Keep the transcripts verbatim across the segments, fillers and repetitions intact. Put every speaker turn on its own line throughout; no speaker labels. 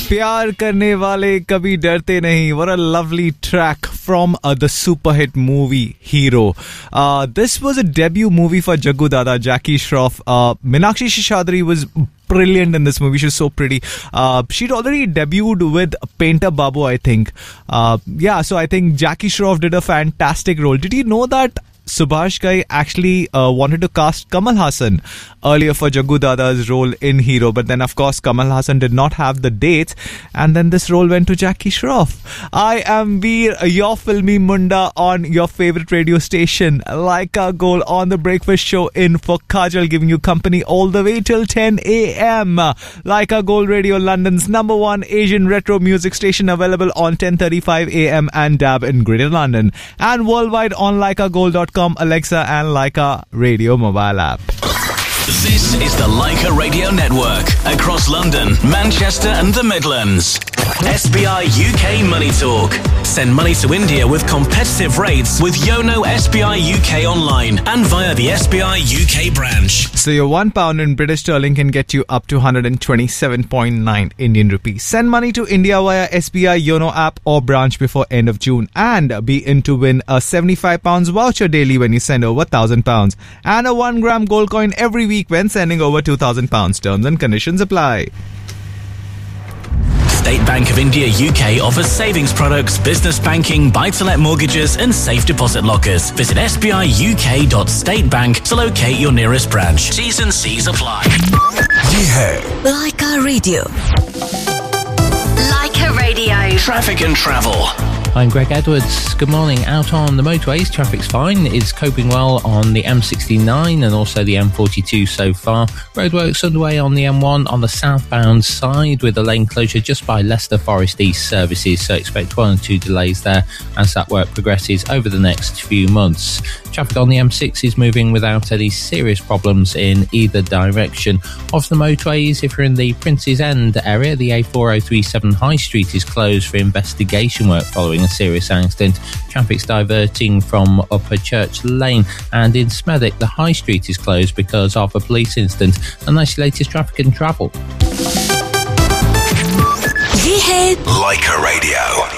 प्यार करने वाले कभी डरते नहीं. What a lovely track from uh, the super hit movie Hero. Uh, this was a debut movie for Jaggu Dada, Jackie Shroff. Uh, Meenakshi Seshadri was brilliant in this movie. She's so pretty. Uh, she'd already debuted with Painter Babu, I think. Uh, yeah, so I think Jackie Shroff did a fantastic role. Did you know that Subhash Ghai actually uh, wanted to cast Kamal Haasan earlier for Jaggu Dada's role in Hero, but then of course Kamal Haasan did not have the dates, and then this role went to Jackie Shroff. I am Veer, your filmy munda on your favorite radio station, Laika Gold on the Breakfast Show in for Kajal, giving you company all the way till ten a.m. Laika Gold Radio, London's number one Asian retro music station, available on ten thirty-five a.m. and D A B in Greater London, and worldwide on laika gold dot com, Alexa and Laika Radio mobile app.
This is the Laika Radio Network, across London, Manchester and the Midlands. S B I U K Money Talk. Send money to India with competitive rates with Yono S B I U K online and via the S B I U K branch.
So your one pound in British sterling can get you up to one hundred twenty-seven point nine Indian rupees. Send money to India via S B I Yono app or branch before end of June, and be in to win a seventy-five pounds voucher daily when you send over one thousand pounds, and a one gram gold coin every week when sending over two thousand pounds. Terms and conditions apply.
State Bank of India U K offers savings products, business banking, buy-to-let mortgages and safe deposit lockers. Visit s b i u k dot state bank to locate your nearest branch. T's and C's apply.
ये है
Laika Radio. Laika Radio.
Traffic and travel.
I'm Greg Edwards. Good morning. Out on the motorways, traffic's fine. It's coping well on the M sixty-nine and also the M forty-two so far. Roadworks underway on the M one on the southbound side, with a lane closure just by Leicester Forest East services, so expect one or two delays there as that work progresses over the next few months. Traffic on the M six is moving without any serious problems in either direction. Off the motorways, if you're in the Prince's End area, the A four oh three seven High Street is closed for investigation work following a serious accident. Traffic's diverting from Upper Church Lane, and in Smethwick the High Street is closed because of a police incident. And that's the latest traffic and travel.
ये है
Laika Radio.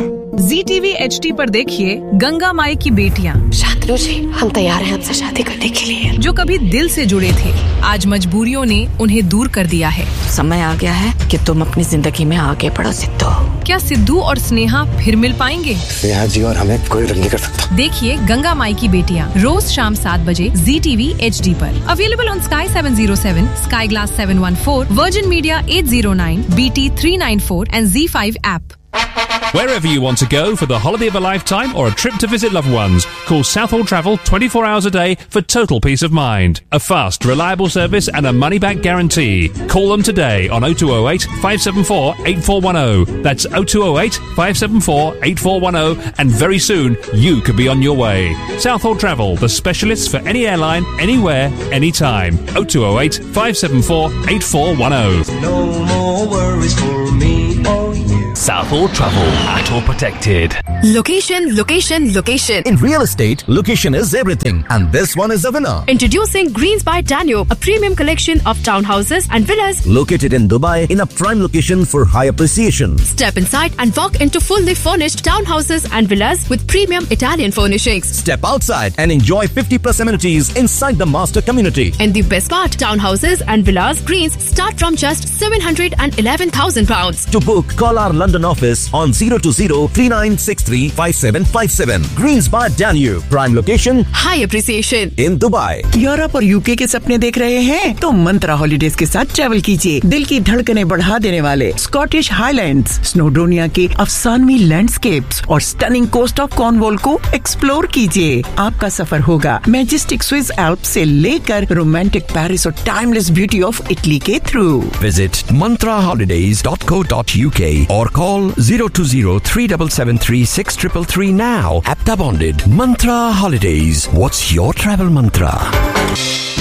जी TV H D पर देखिए गंगा माई की बेटियां।
शांतनु जी, हम तैयार हैं आपसे शादी करने के लिए।
जो कभी दिल से जुड़े थे, आज मजबूरियों ने उन्हें दूर कर दिया है।
समय आ गया है कि तुम अपनी जिंदगी में आगे बढ़ो सिद्धू।
क्या सिद्धू और स्नेहा फिर मिल पाएंगे?
स्नेहा जी और हमें कोई नहीं कर सकता।
देखिए गंगा माई की बेटियां रोज शाम सात बजे जी टीवी एच डी पर। Available on sky seven oh seven, sky glass seven one four, virgin media eight oh nine, B T three ninety-four and Z five app.
Wherever you want to go for the holiday of a lifetime or a trip to visit loved ones, call Southall Travel twenty-four hours a day for total peace of mind. A fast, reliable service and a money-back guarantee. Call them today on oh two oh eight, five seven four, eight four one oh. That's oh two oh eight, five seven four, eight four one oh, and very soon you could be on your way. Southall Travel, the specialists for any airline, anywhere, anytime. oh two oh eight, five seven four, eight four one oh.
No more worries for me or you.
Southall Travel, at or protected.
Location, location, location.
In real estate, location is everything, and this one is a winner.
Introducing Greens by Danube, a premium collection of townhouses and villas
located in Dubai in a prime location for high appreciation.
Step inside and walk into fully furnished townhouses and villas with premium Italian furnishings.
Step outside and enjoy fifty plus amenities inside the master community.
And the best part, townhouses and villas Greens start from just seven hundred eleven thousand pounds.
To book, call our London office on zero two zero, three nine six three, five seven five seven. Greens by Danube, prime location,
high appreciation
in Dubai.
Europe और UK के सपने देख रहे हैं तो मंत्रा holidays के साथ travel कीजिए। दिल की धड़कनें बढ़ा देने वाले स्कॉटिश हाईलैंड्स, स्नोडोनिया के अफसानवी लैंडस्केप्स और स्टनिंग कोस्ट ऑफ कॉर्नवॉल को एक्सप्लोर कीजिए। आपका सफर होगा मैजेस्टिक स्विस एल्प्स से लेकर रोमांटिक पेरिस और टाइमलेस ब्यूटी ऑफ इटली के through.
Visit mantra holidays dot co dot u k or call zero two zero, three seven seven three, six three three now. Apta bonded. Mantra Holidays. What's your travel mantra?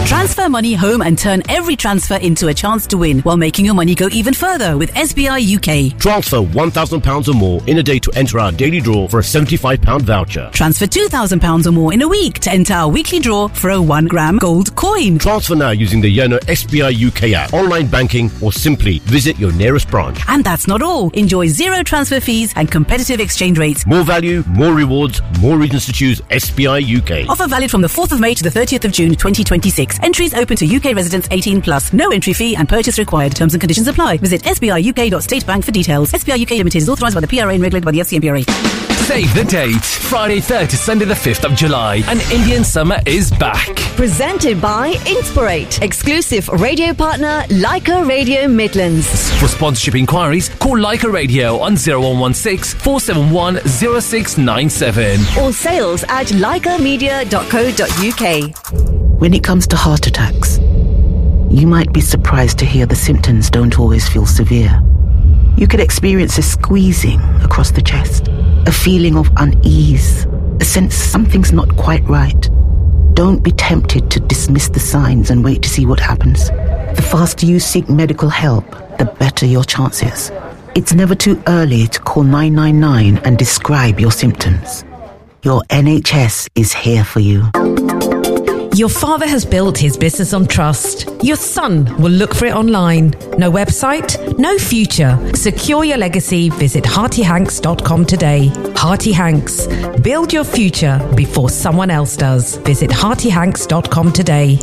Transfer money home and turn every transfer into a chance to win while making your money go even further with S B I U K.
Transfer one thousand pounds or more in a day to enter our daily draw for a seventy-five pounds voucher.
Transfer two thousand pounds or more in a week to enter our weekly draw for a one gram gold coin.
Transfer now using the Yono S B I U K app, online banking, or simply visit your nearest branch.
And that's not all. Enjoy zero transfer fees and competitive exchange rates.
More value, more rewards, more reasons to choose S B I U K.
Offer valid from the fourth of May to the thirtieth of June twenty twenty-six. Entries open to U K residents eighteen plus. No entry fee and purchase required. Terms and conditions apply. Visit s b i u k dot state bank for details. S B I U K Limited is authorised by the P R A and regulated by the F C M P R A.
Save the date. Friday third to Sunday the fifth of July. And Indian summer is back.
Presented by Inspirate. Exclusive radio partner Leica Radio Midlands.
For sponsorship inquiries, call Leica Radio on zero one one six, four seven one, zero six nine seven.
Or sales at leica media dot co dot u k.
When it comes to heart attacks, you might be surprised to hear the symptoms don't always feel severe. You could experience a squeezing across the chest, a feeling of unease, a sense something's not quite right. Don't be tempted to dismiss the signs and wait to see what happens. The faster you seek medical help, the better your chances. It's never too early to call nine nine nine and describe your symptoms. Your N H S is here for you.
Your father has built his business on trust. Your son will look for it online. No website, no future. Secure your legacy. Visit hearty hanks dot com today. Hearty Hanks. Build your future before someone else does. Visit hearty hanks dot com today.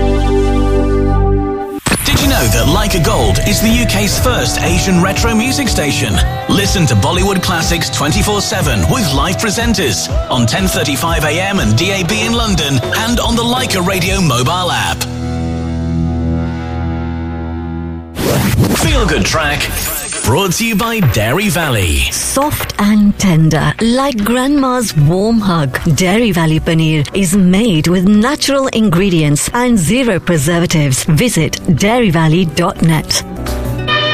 Did you know that Leica Gold is the U K's first Asian retro music station? Listen to Bollywood classics twenty-four seven with live presenters on ten thirty-five a m and D A B in London and on the Leica Radio mobile app. Feel Good Track, brought to you by Dairy Valley.
Soft and tender, like grandma's warm hug. Dairy Valley Paneer is made with natural ingredients and zero preservatives. Visit dairy valley dot net.